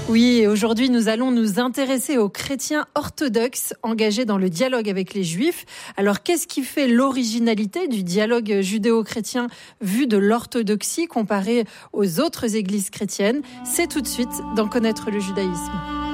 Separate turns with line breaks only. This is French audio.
Oui, et aujourd'hui, nous allons nous intéresser aux chrétiens orthodoxes engagés dans le dialogue avec les Juifs. Alors, qu'est-ce qui fait l'originalité du dialogue judéo-chrétien vu de l'orthodoxie comparé aux autres églises chrétiennes ? C'est tout de suite d'en connaître le judaïsme.